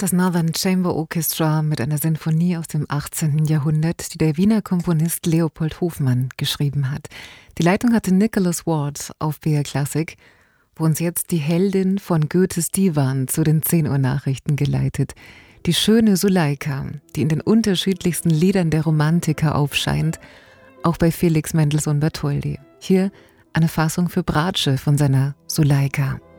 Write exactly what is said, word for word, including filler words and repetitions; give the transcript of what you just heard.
Das Northern Chamber Orchestra mit einer Sinfonie aus dem achtzehnten Jahrhundert, die der Wiener Komponist Leopold Hofmann geschrieben hat. Die Leitung hatte Nicholas Ward auf B R Klassik, wo uns jetzt die Heldin von Goethes Divan zu den zehn Uhr Nachrichten geleitet. Die schöne Suleika, die in den unterschiedlichsten Liedern der Romantiker aufscheint, auch bei Felix Mendelssohn Bartholdy. Hier eine Fassung für Bratsche von seiner Suleika.